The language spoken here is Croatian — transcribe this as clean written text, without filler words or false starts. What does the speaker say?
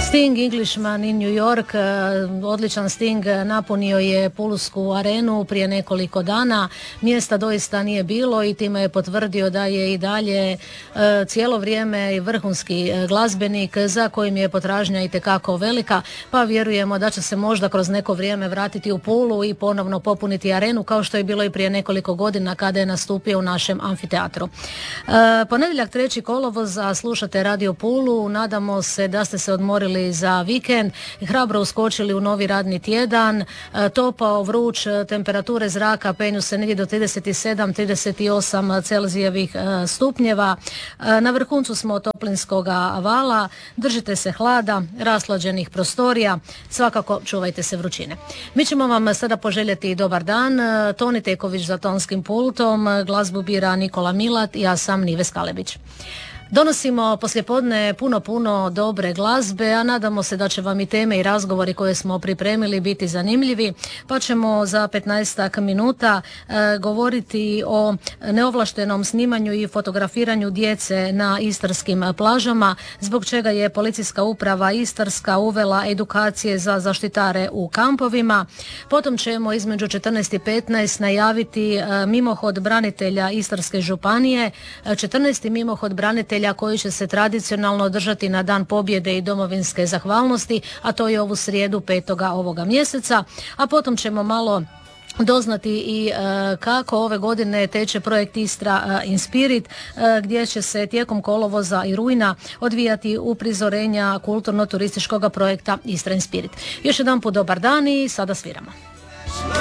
Sting, Englishman in New York, odličan Sting, napunio je Pulsku arenu prije nekoliko dana. Mjesta doista nije bilo i time je potvrdio da je i dalje cijelo vrijeme vrhunski glazbenik za kojim je potražnja itekako velika, pa vjerujemo da će se možda kroz neko vrijeme vratiti u Pulu i ponovno popuniti arenu kao što je bilo i prije nekoliko godina kada je nastupio u našem amfiteatru. Ponedjeljak 3. kolovoza slušate Radio Pulu, nadamo se da ste se odmorili za vikend, hrabro uskočili u novi radni tjedan, topao, vruć, temperature zraka penju se negdje do 37-38 Celzijevih stupnjeva. Na vrhuncu smo toplinskog vala, držite se hlada, raslađenih prostorija, svakako čuvajte se vrućine. Mi ćemo vam sada poželjeti dobar dan. Toni Teković za tonskim pultom, glazbu bira Nikola Milat i ja sam Nives Kalebić. Donosimo poslijepodne puno dobre glazbe, a nadamo se da će vam i teme i razgovori koje smo pripremili biti zanimljivi, pa ćemo za 15 minuta govoriti o neovlaštenom snimanju i fotografiranju djece na istarskim plažama, zbog čega je Policijska uprava Istarska uvela edukacije za zaštitare u kampovima. Potom ćemo između 14 i 15 najaviti mimohod branitelja Istarske županije, 14. mimohod branitelja koji će se tradicionalno održati na Dan pobjede i domovinske zahvalnosti, a to je ovu srijedu 5. ovoga mjeseca, a potom ćemo malo doznati i kako ove godine teče projekt Istra in Spirit, gdje će se tijekom kolovoza i rujna odvijati uprizorenja kulturno-turističkog projekta Istra in Spirit. Još jedan put dobar dan i sada sviramo.